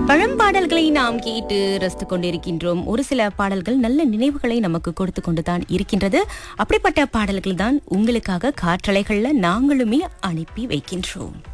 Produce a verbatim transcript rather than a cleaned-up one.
பழம்பாடல்களை நாம் கேட்டு ரசித்துக் கொண்டிருக்கின்றோம். ஒரு சில பாடல்கள் நல்ல நினைவுகளை நமக்கு கொடுத்து கொண்டுதான் இருக்கின்றது. அப்படிப்பட்ட பாடல்கள் தான் உங்களுக்காக காற்றலைகள்ல நாங்களுமே அனுப்பி வைக்கின்றோம்.